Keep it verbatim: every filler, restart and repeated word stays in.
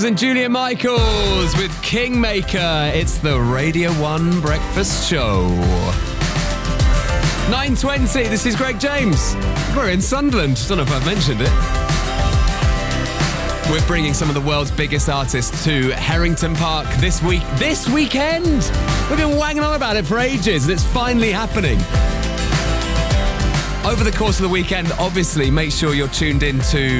And Julia Michaels with Kingmaker. It's the Radio one Breakfast Show. nine twenty, this is Greg James. We're in Sunderland. Don't know if I've mentioned it. We're bringing some of the world's biggest artists to Herrington Park this week, this weekend. We've been wanging on about it for ages, and it's finally happening. Over the course of the weekend, obviously, make sure you're tuned in to